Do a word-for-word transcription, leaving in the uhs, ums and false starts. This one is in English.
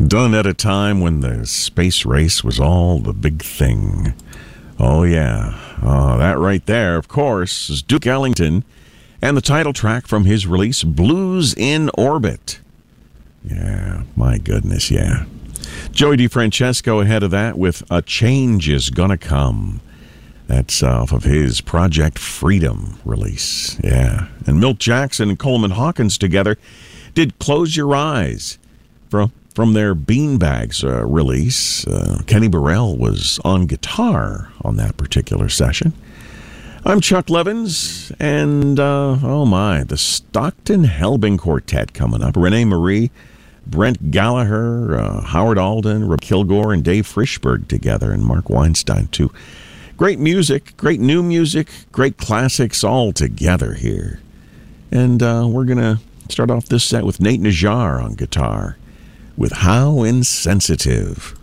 Done at a time when the space race was all the big thing. Oh, yeah. Oh, that right there, of course, is Duke Ellington and the title track from his release, Blues in Orbit. Yeah, my goodness, yeah. Joey DeFrancesco ahead of that with A Change Is Gonna Come. That's off of his Project Freedom release. Yeah. And Milt Jackson and Coleman Hawkins together did Close Your Eyes from, from their Beanbags uh, release. Uh, Kenny Burrell was on guitar on that particular session. I'm Chuck Levins, and uh, oh my, the Stockton Helbing Quartet coming up. Renee Marie, Brent Gallagher, uh, Howard Alden, Rob Kilgore, and Dave Frischberg together, and Mark Weinstein too. Great music, great new music, great classics all together here. And uh, we're going to start off this set with Nate Najjar on guitar with How Insensitive.